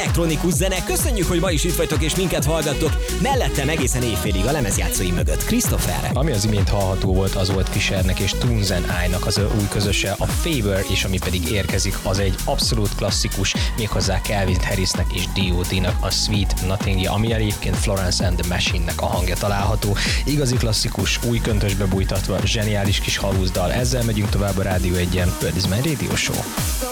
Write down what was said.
elektronikus zene. Köszönjük, hogy ma is itt vagytok és minket hallgattok. Mellettem egészen éjfélig a lemezjátszói mögött Christopher. Ami az imént hallható volt, az volt Fishernek és Toons and I-nak az új közöse, a Favor, és ami pedig érkezik, az egy abszolút klasszikus, méghozzá Calvin Harrisnek és D.O.D.-nak a Sweet Nothing-ja, ami egyébként Florence and the Machine-nek a hangja található. Igazi klasszikus, új köntösbe bújtatva, zseniális kis halúzdal. Ezzel megyünk tovább a Rádió 1-en. Bird is my Radio Show.